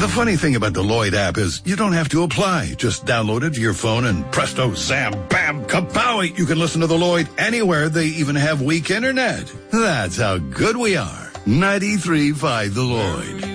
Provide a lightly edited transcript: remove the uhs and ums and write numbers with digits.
The funny thing about the Lloyd app is you don't have to apply. Just download it to your phone and presto, zam, bam, kapowie. You can listen to the Lloyd anywhere. They even have weak internet. That's how good we are. 93.5 The Lloyd.